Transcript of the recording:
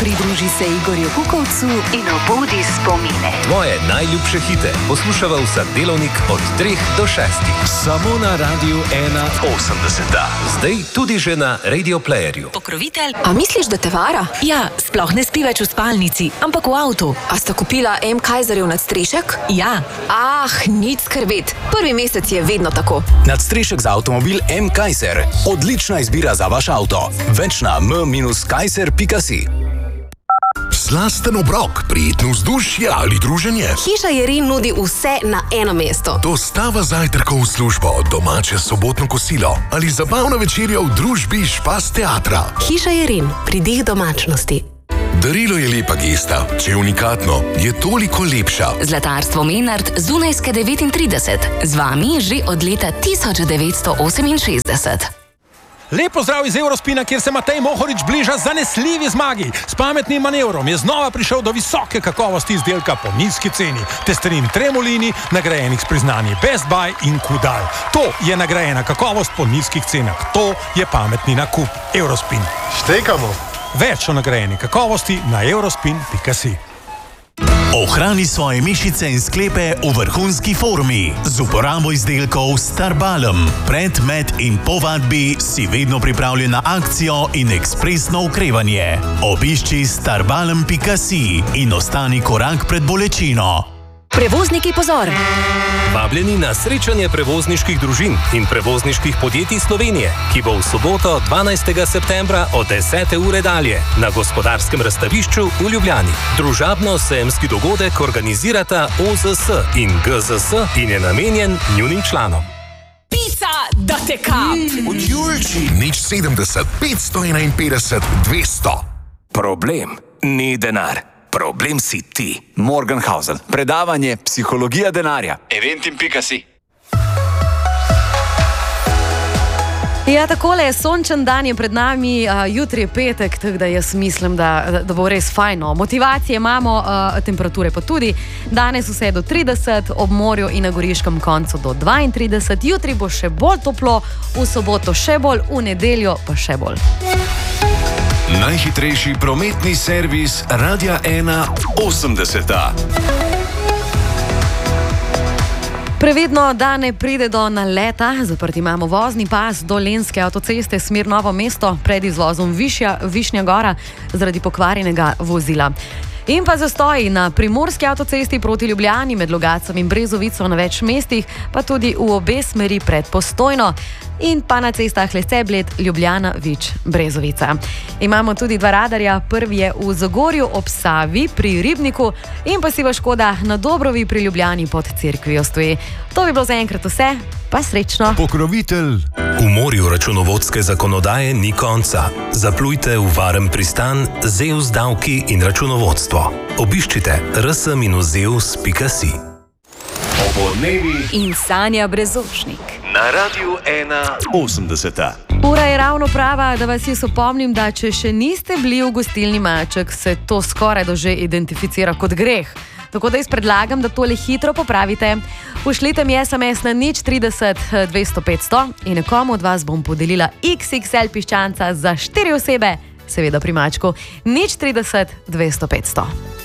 Pridruži se Igorju Kukovcu in obudi spomine. Tvoje najljubše hite poslušava vsak delovnik od 3 do 6. Samo na Radiu 81. Zdaj tudi že na Radio Playerju. Pokrovitelj. A misliš, da te vara? Ja, sploh ne spi več v spalnici, ampak v avtu. A sta kupila M. Kaiserjev nadstrešek? Ja. Nič skrbeti. Prvi mesec je vedno tako. Nadstrešek za avtomobil M. Kaiser. Odlična izbira za vaš avto. Več na m-kaiser.si. Slasten obrok, prijetno vzdušje ali druženje. Hiša Jerin nudi vse na eno mesto. Dostava zajtrkov v službo, domače sobotno kosilo ali zabavna večerja v družbi Špas teatra. Hiša Jerin, pridih domačnosti. Darilo je lepa gesta, če je unikatno, je toliko lepša. Zlatarstvo Menard, Zunajske 39. Z vami že od leta 1968. Lep pozdrav iz Eurospina, kjer se Matej Mohorič bliža zanesljivi zmagi. S pametnim manevrom je znova prišel do visoke kakovosti izdelka po nizki ceni. Testerin Tremolini, nagrajenih s priznanji Best Buy in Kudal. To je nagrajena kakovost po nizkih cenah. To je pametni nakup. Eurospin. Štekamo. Več o nagrajeni kakovosti na eurospin.si. Ohrani svoje mišice in sklepe v vrhunski formi z uporabo izdelkov Starbalm. Pred, med in po vadbi si vedno pripravljen na akcijo in ekspresno okrevanje. Obišči starbalm.si in ostani korak pred bolečino. Prevozniki, pozor! Vabljeni na srečanje prevozniških družin in prevozniških podjetij Slovenije, ki bo v soboto 12. septembra od 10. ure dalje na Gospodarskem razstavišču v Ljubljani. Družabno-sejemski dogodek organizirata OZS in GZS in je namenjen njunim članom. Pica, da te kap! Od Julči. Nič 70, 551, 200. Problem ni denar. Problem si ti. Morgenhausen. Predavanje Psihologija denarja. Eventim.si. Ja, takole, sončen dan je pred nami, jutri je petek, tako da jaz mislim, da bo res fajno. Motivacije imamo, temperature pa tudi. Danes vse do 30, ob morju in na goriškem koncu do 32. Jutri bo še bolj toplo, v soboto še bolj, v nedeljo pa še bolj. Najhitrejši prometni servis Radia 81. Previdno, da ne pride do naleta. Zaprti imamo vozni pas do Lenske avtoceste smer Novo mesto pred izvozom Višnja Gora zaradi pokvarjenega vozila. In pa zastoji na Primorski avtocesti proti Ljubljani med Logatcem in Brezovico na več mestih, pa tudi v obe smeri pred Postojno. In pa na cestah Lesce-Bled, Ljubljana, Vič, Brezovica. Imamo tudi dva radarja, prvi je v Zagorju ob Savi pri Ribniku in pa Siva Škoda na Dobrovi pri Ljubljani pod Cerkvijo stoji. To bi bilo zaenkrat vse, pa srečno. Pokrovitelj. V morju računovodske zakonodaje ni konca. Zaplujte v varen pristan ZEUS davki in računovodstvo. Obiščite rs-zeus.si. In Sanja Brezošnik. Na Radiu 81. Ura je ravno prava, da vas jaz opomnim, da če še niste bili v gostilni Maček, se to skoraj da že identificira kot greh. Tako da jaz predlagam, da tole hitro popravite. Pošljite mi SMS na 030 200 500 in nekomu od vas bom podelila XXL piščanca za 4 osebe, seveda pri Mačku. 030 200 500.